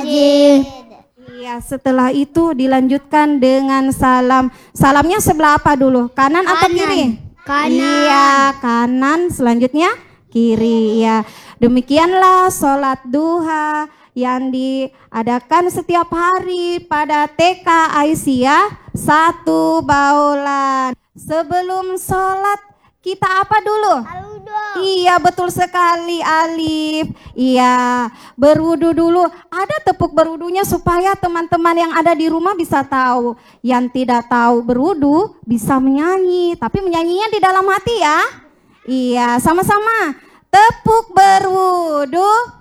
Iya, setelah itu dilanjutkan dengan salam. Salamnya sebelah apa dulu? Kanan atau kiri? Kanan. Iya, kanan. Selanjutnya kiri. Ya, demikianlah sholat duha yang diadakan setiap hari pada TK Aisyah 1 Baulan. Sebelum sholat kita apa dulu? Iya, betul sekali Alif. Iya, berwudu dulu. Ada tepuk berwudunya supaya teman-teman yang ada di rumah bisa tahu. Yang tidak tahu berwudu bisa menyanyi, tapi menyanyinya di dalam hati ya. Iya, sama-sama. Tepuk berwudu.